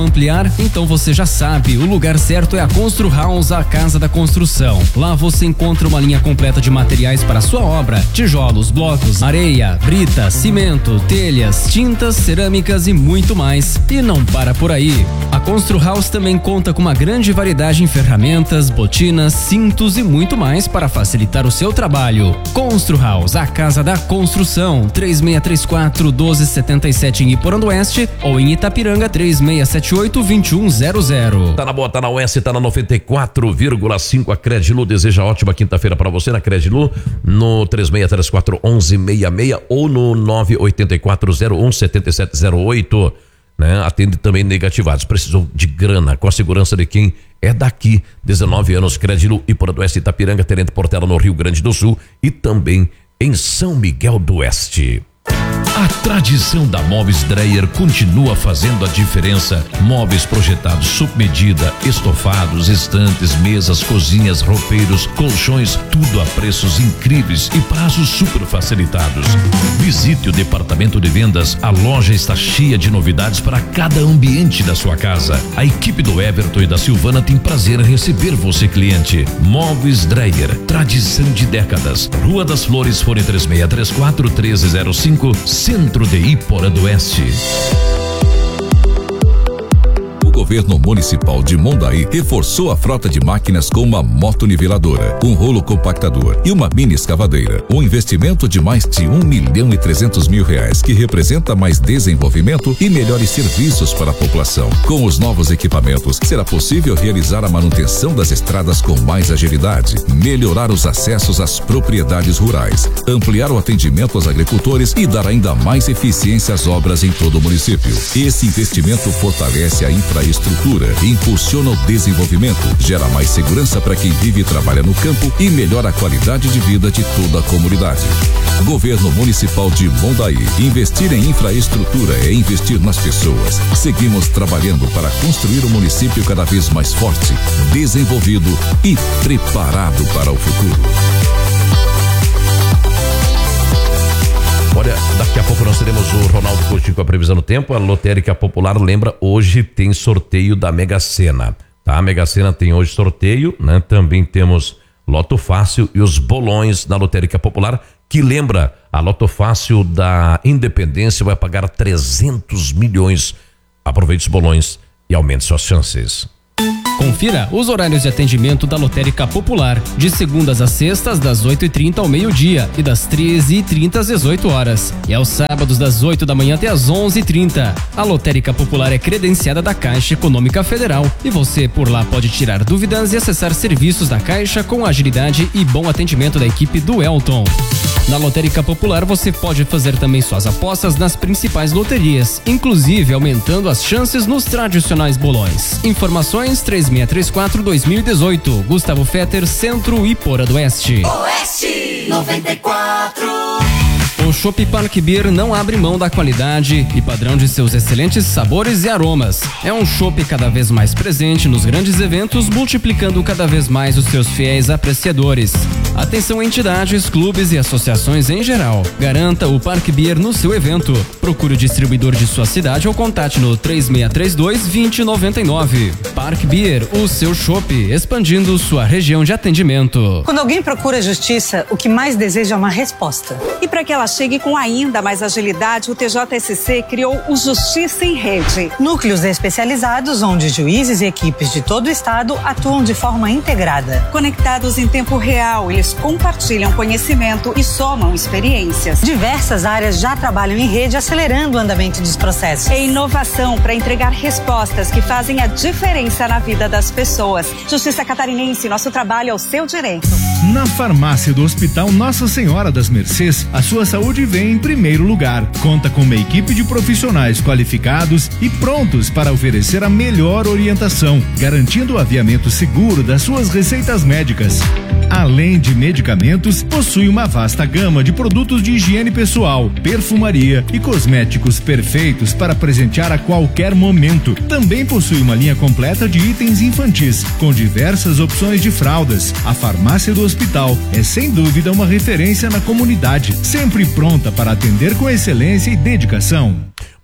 Ampliar? Então você já sabe, o lugar certo é a Constru House, a casa da construção. Lá você encontra uma linha completa de materiais para a sua obra: tijolos, blocos, areia, brita, cimento, telhas, tintas, cerâmicas e muito mais. E não para por aí. A Constru House também conta com uma grande variedade em ferramentas, botinas, cintos e muito mais para facilitar o seu trabalho. Constru House, a casa da construção. 3634-1277 em Iporã do Oeste ou em Itapiranga 3678-2100. Tá na boa, tá na Oeste, tá na 94,5. A Credilu deseja ótima quinta-feira para você na Credilu, no 3634-1166 ou no 98401-7708, né? Atende também negativados. Precisou de grana com a segurança de quem é daqui. 19 anos, Credilu, Iporã do Oeste, Itapiranga, Tenente Portela no Rio Grande do Sul e também em São Miguel do Oeste. A tradição da Móveis Dreyer continua fazendo a diferença. Móveis projetados sob medida, estofados, estantes, mesas, cozinhas, roupeiros, colchões, tudo a preços incríveis e prazos super facilitados. Visite o departamento de vendas. A loja está cheia de novidades para cada ambiente da sua casa. A equipe do Everton e da Silvana tem prazer em receber você, cliente. Móveis Dreyer, tradição de décadas. Rua das Flores, fone 3634-1305, Centro de Iporã do Oeste. O governo municipal de Mondaí reforçou a frota de máquinas com uma motoniveladora, um rolo compactador e uma mini escavadeira. Um investimento de mais de R$1.300.000, que representa mais desenvolvimento e melhores serviços para a população. Com os novos equipamentos, será possível realizar a manutenção das estradas com mais agilidade, melhorar os acessos às propriedades rurais, ampliar o atendimento aos agricultores e dar ainda mais eficiência às obras em todo o município. Esse investimento fortalece a infraestrutura, impulsiona o desenvolvimento, gera mais segurança para quem vive e trabalha no campo e melhora a qualidade de vida de toda a comunidade. Governo Municipal de Mondaí. Investir em infraestrutura é investir nas pessoas. Seguimos trabalhando para construir um município cada vez mais forte, desenvolvido e preparado para o futuro. Olha, daqui a pouco nós teremos o Ronaldo Coutinho com a previsão do tempo. A Lotérica Popular, lembra, hoje tem sorteio da Mega Sena, tá? A Mega Sena tem hoje sorteio, né? Também temos Loto Fácil e os bolões da Lotérica Popular, que lembra, a Loto Fácil da Independência vai pagar 300 milhões. Aproveite os bolões e aumente suas chances. Confira os horários de atendimento da Lotérica Popular, de segundas a sextas, das 8h30 ao meio-dia e das 13h30 às 18 horas. E aos sábados, das 8 da manhã até às 11h30. A Lotérica Popular é credenciada da Caixa Econômica Federal e você por lá pode tirar dúvidas e acessar serviços da Caixa com agilidade e bom atendimento da equipe do Elton. Na Lotérica Popular você pode fazer também suas apostas nas principais loterias, inclusive aumentando as chances nos tradicionais bolões. Informações 3634-2018. Gustavo Fetter, Centro, Iporã do Oeste. Oeste 94. O Chopp Park Beer não abre mão da qualidade e padrão de seus excelentes sabores e aromas. É um chopp cada vez mais presente nos grandes eventos, multiplicando cada vez mais os seus fiéis apreciadores. Atenção entidades, clubes e associações em geral. Garanta o Park Beer no seu evento. Procure o distribuidor de sua cidade ou contate no 3632-2099. Park Beer, o seu chopp, expandindo sua região de atendimento. Quando alguém procura justiça, o que mais deseja é uma resposta. E para que ela chegue com ainda mais agilidade, o TJSC criou o Justiça em Rede. Núcleos especializados onde juízes e equipes de todo o estado atuam de forma integrada. Conectados em tempo real, eles compartilham conhecimento e somam experiências. Diversas áreas já trabalham em rede, acelerando o andamento dos processos. É inovação para entregar respostas que fazem a diferença na vida das pessoas. Justiça Catarinense, nosso trabalho é o seu direito. Na farmácia do Hospital Nossa Senhora das Mercês, a sua saúde vem em primeiro lugar. Conta com uma equipe de profissionais qualificados e prontos para oferecer a melhor orientação, garantindo o aviamento seguro das suas receitas médicas. Além de medicamentos, possui uma vasta gama de produtos de higiene pessoal, perfumaria e cosméticos perfeitos para presentear a qualquer momento. Também possui uma linha completa de itens infantis, com diversas opções de fraldas. A farmácia do hospital é sem dúvida uma referência na comunidade, sempre pronta para atender com excelência e dedicação.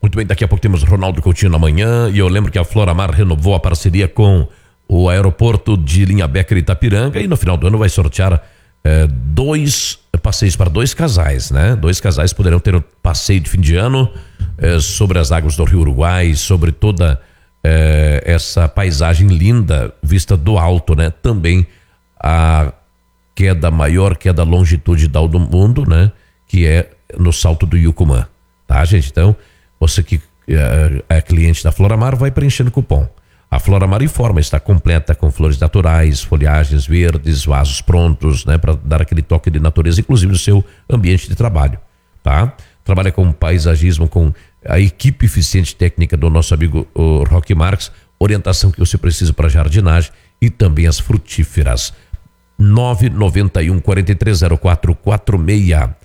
Muito bem, daqui a pouco temos Ronaldo Coutinho na manhã, e eu lembro que a Floramar renovou a parceria com o aeroporto de Linha Becker Itapiranga, e no final do ano vai sortear 2 passeios para 2 casais, né? 2 casais poderão ter um passeio de fim de ano sobre as águas do Rio Uruguai, sobre toda essa paisagem linda vista do alto, né? Também a maior queda longitudinal do mundo, né? Que é no Salto do Yucumã, tá, gente? Então, você que é cliente da Floramar vai preenchendo o cupom. A Floramar informa, está completa com flores naturais, folhagens verdes, vasos prontos, né, para dar aquele toque de natureza, inclusive no seu ambiente de trabalho, tá? Trabalha com paisagismo, com a equipe eficiente técnica do nosso amigo Roque Marques, orientação que você precisa para jardinagem e também as frutíferas. 991 430446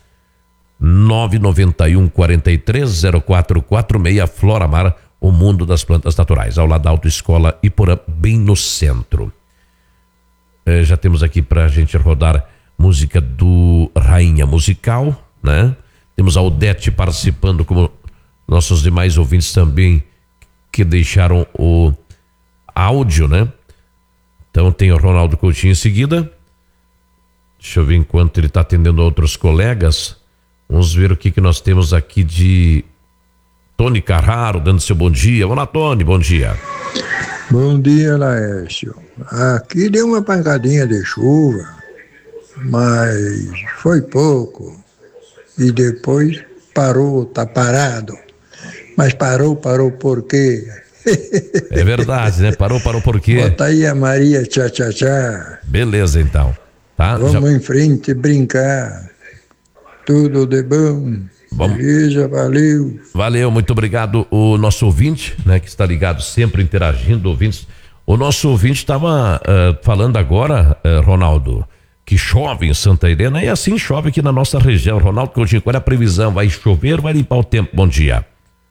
991 430446 Floramar, o mundo das plantas naturais, ao lado da Autoescola Iporã, bem no centro. Já temos aqui pra gente rodar música do Rainha Musical, né? Temos a Odete participando, como nossos demais ouvintes também, que deixaram o áudio, né? Então tem o Ronaldo Coutinho em seguida. Deixa eu ver enquanto ele está atendendo outros colegas. Vamos ver o que nós temos aqui de Tony Carraro, dando seu bom dia. Olá, Tony, bom dia. Bom dia, Laércio. Aqui deu uma pancadinha de chuva, mas foi pouco. E depois parou, tá parado. Mas parou por quê? É verdade, né? Parou por quê? Bota aí a Maria Tchá Tchá Tchá. Beleza, então. Tá? Vamos em frente brincar. Tudo de bom. Beleza, valeu. Valeu, muito obrigado. O nosso ouvinte, né, que está ligado, sempre interagindo, ouvintes. O nosso ouvinte estava falando agora, Ronaldo, que chove em Santa Helena, e assim chove aqui na nossa região. Ronaldo Coutinho, qual é a previsão? Vai chover ou vai limpar o tempo? Bom dia.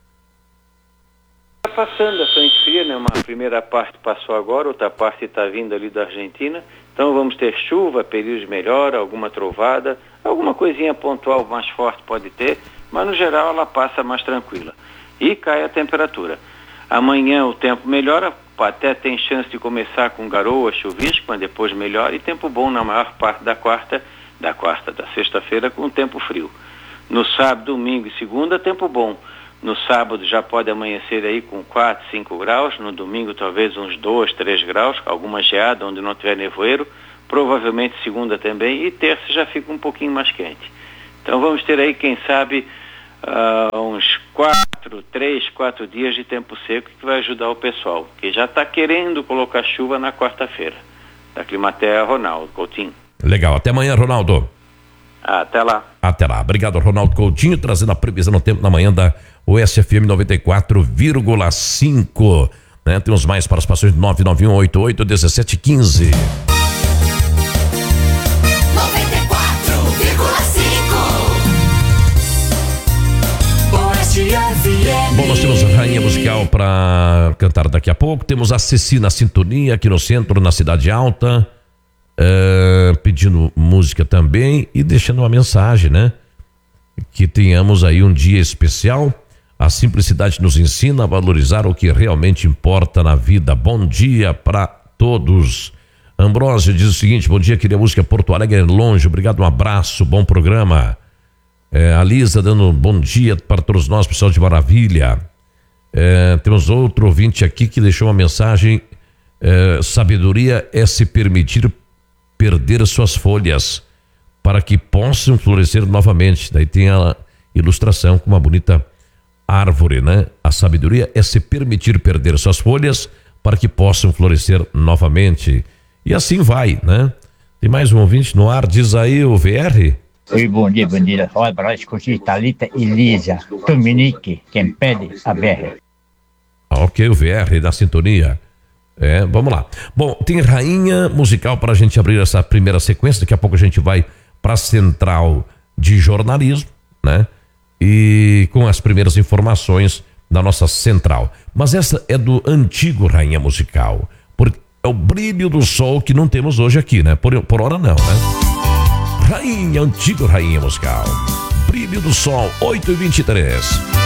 Está passando a frente fria, né? Uma primeira parte passou agora, outra parte está vindo ali da Argentina. Então vamos ter chuva, períodos de melhora, alguma trovada, alguma coisinha pontual mais forte pode ter, mas no geral ela passa mais tranquila. E cai a temperatura. Amanhã o tempo melhora, até tem chance de começar com garoa, chuvisco, mas depois melhora, e tempo bom na maior parte da sexta-feira, com tempo frio. No sábado, domingo e segunda, tempo bom. No sábado já pode amanhecer aí com 4, 5 graus, no domingo talvez uns 2, 3 graus, alguma geada onde não tiver nevoeiro, provavelmente segunda também, e terça já fica um pouquinho mais quente. Então vamos ter aí, quem sabe, uns 3, 4 dias de tempo seco, que vai ajudar o pessoal, que já está querendo colocar chuva na quarta-feira. Da Climatea, Ronaldo Coutinho. Legal, até amanhã, Ronaldo. Até lá. Até lá. Obrigado, Ronaldo Coutinho, trazendo a previsão no tempo na manhã da USFM 94,5. Né? Temos mais participações de 991881715. 94,5. Bom, nós temos a Rainha Musical para cantar daqui a pouco. Temos a Ceci na sintonia aqui no centro, na Cidade Alta. Pedindo música também e deixando uma mensagem, né? Que tenhamos aí um dia especial. A simplicidade nos ensina a valorizar o que realmente importa na vida. Bom dia para todos. Ambrósio diz o seguinte: bom dia, queria música Porto Alegre longe. Obrigado, um abraço, bom programa. A Lisa dando um bom dia para todos nós, pessoal de Maravilha. Temos outro ouvinte aqui que deixou uma mensagem: sabedoria é se permitir perder suas folhas para que possam florescer novamente. Daí tem a ilustração com uma bonita árvore, né? A sabedoria é se permitir perder suas folhas para que possam florescer novamente. E assim vai, né? Tem mais um ouvinte no ar, diz aí o VR. Oi, bom dia. Olha para escutar Thalita e Lígia, Dominique, quem pede a BR. Ok, o VR da sintonia. Vamos lá. Bom, tem Rainha Musical para a gente abrir essa primeira sequência. Daqui a pouco a gente vai para a Central de Jornalismo, né? E com as primeiras informações da nossa central. Mas essa é do antigo Rainha Musical. É o brilho do sol que não temos hoje aqui, né? Por hora não, né? Antigo Rainha Musical. Brilho do sol, 8h23.